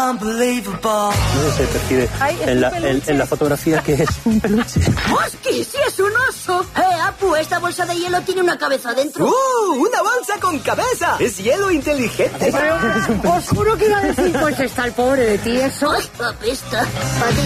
No se percibe en la fotografía que es un peluche. ¡Hostia, sí es un oso! Apu, esta bolsa de hielo tiene una cabeza dentro. ¡Una bolsa con cabeza! ¡Es hielo inteligente! Os juro que iba a decir, pues está el pobre de ti, eso. ¡Ay, apesta!